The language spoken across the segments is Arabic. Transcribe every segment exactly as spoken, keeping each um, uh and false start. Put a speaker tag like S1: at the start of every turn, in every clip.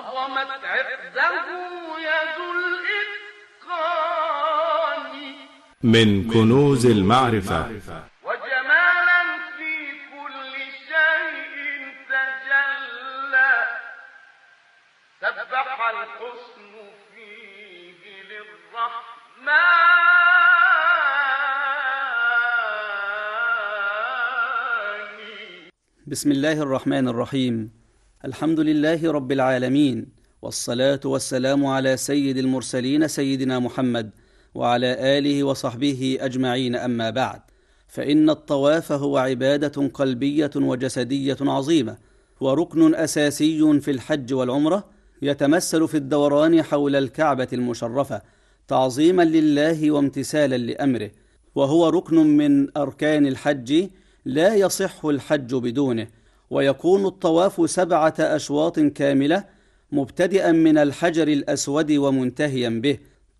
S1: أهرمت عقده يد الإتقان
S2: من كنوز المعرفة
S1: وجمالا في كل شيء تجلى سبح الحسن فيه للرحمن.
S3: بسم الله الرحمن الرحيم. الحمد لله رب العالمين، والصلاة والسلام على سيد المرسلين سيدنا محمد وعلى آله وصحبه أجمعين، أما بعد، فإن الطواف هو عبادة قلبية وجسدية عظيمة، وركن أساسي في الحج والعمرة، يتمثل في الدوران حول الكعبة المشرفة تعظيما لله وامتثالا لأمره، وهو ركن من أركان الحج لا يصح الحج بدونه. ويكون الطواف سبعة أشواط كاملة مبتدئا من الحجر الأسود ومنتهيا به،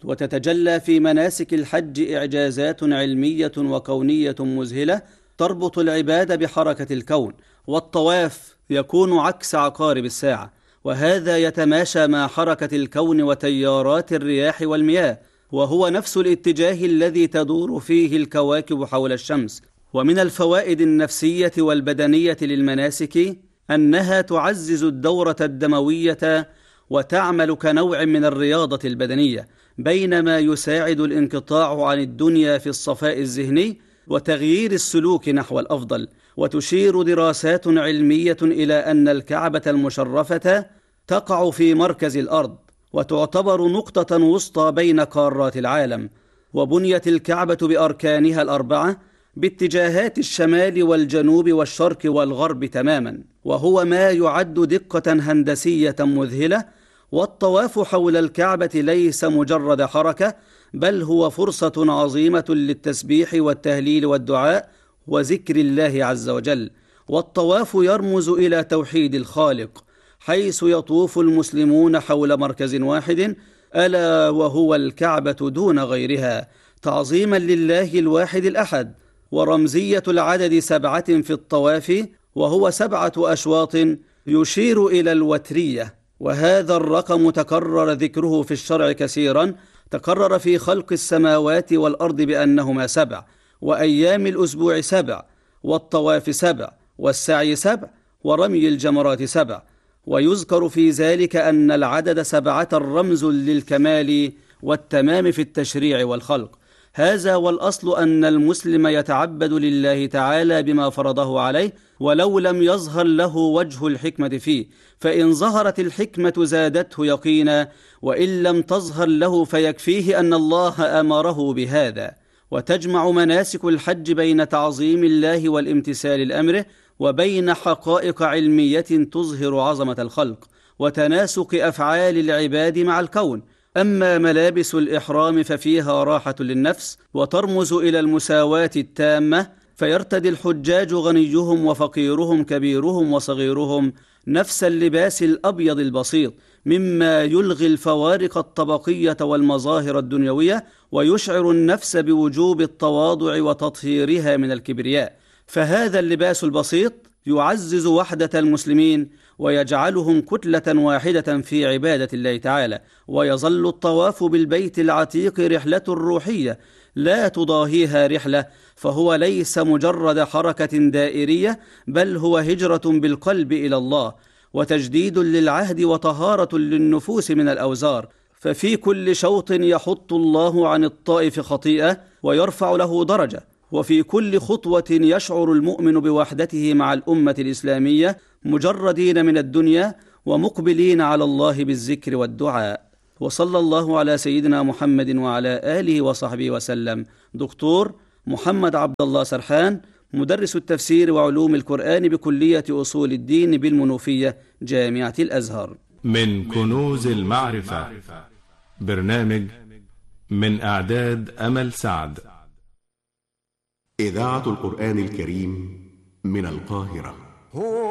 S3: وتتجلى في مناسك الحج إعجازات علمية وكونية مذهلة تربط العباد بحركة الكون. والطواف يكون عكس عقارب الساعة، وهذا يتماشى مع حركة الكون وتيارات الرياح والمياه، وهو نفس الاتجاه الذي تدور فيه الكواكب حول الشمس. ومن الفوائد النفسية والبدنية للمناسك أنها تعزز الدورة الدموية وتعمل كنوع من الرياضة البدنية، بينما يساعد الانقطاع عن الدنيا في الصفاء الذهني وتغيير السلوك نحو الأفضل. وتشير دراسات علمية إلى أن الكعبة المشرفة تقع في مركز الأرض، وتعتبر نقطة وسطى بين قارات العالم. وبنيت الكعبة بأركانها الأربعة باتجاهات الشمال والجنوب والشرق والغرب تماما، وهو ما يعد دقة هندسية مذهلة. والطواف حول الكعبة ليس مجرد حركة، بل هو فرصة عظيمة للتسبيح والتهليل والدعاء وذكر الله عز وجل. والطواف يرمز إلى توحيد الخالق، حيث يطوف المسلمون حول مركز واحد ألا وهو الكعبة دون غيرها، تعظيما لله الواحد الأحد. ورمزية العدد سبعة في الطواف، وهو سبعة أشواط يشير إلى الوترية، وهذا الرقم تكرر ذكره في الشرع كثيرا. تكرر في خلق السماوات والأرض بأنهما سبع، وأيام الأسبوع سبع، والطواف سبع، والسعي سبع، ورمي الجمرات سبع. ويذكر في ذلك أن العدد سبعة رمز للكمال والتمام في التشريع والخلق. هذا والأصل أن المسلم يتعبد لله تعالى بما فرضه عليه، ولو لم يظهر له وجه الحكمة فيه، فإن ظهرت الحكمة زادته يقينا، وإن لم تظهر له فيكفيه أن الله أمره بهذا. وتجمع مناسك الحج بين تعظيم الله والامتثال لأمره، وبين حقائق علمية تظهر عظمة الخلق وتناسق أفعال العباد مع الكون. أما ملابس الإحرام ففيها راحة للنفس، وترمز إلى المساواة التامة، فيرتدي الحجاج غنيهم وفقيرهم كبيرهم وصغيرهم نفس اللباس الأبيض البسيط، مما يلغي الفوارق الطبقية والمظاهر الدنيوية، ويشعر النفس بوجوب التواضع وتطهيرها من الكبرياء. فهذا اللباس البسيط يعزز وحدة المسلمين ويجعلهم كتلة واحدة في عبادة الله تعالى. ويظل الطواف بالبيت العتيق رحلة روحية لا تضاهيها رحلة، فهو ليس مجرد حركة دائرية، بل هو هجرة بالقلب إلى الله، وتجديد للعهد وطهارة للنفوس من الأوزار. ففي كل شوط يحط الله عن الطائف خطيئة ويرفع له درجة، وفي كل خطوة يشعر المؤمن بوحدته مع الأمة الإسلامية، مجردين من الدنيا ومقبلين على الله بالذكر والدعاء. وصلى الله على سيدنا محمد وعلى آله وصحبه وسلم. دكتور محمد عبد الله سرحان، مدرس التفسير وعلوم القرآن بكلية أصول الدين بالمنوفية، جامعة الأزهر.
S2: من كنوز المعرفة، برنامج من إعداد أمل سعد.
S4: إذاعة القرآن الكريم من القاهرة.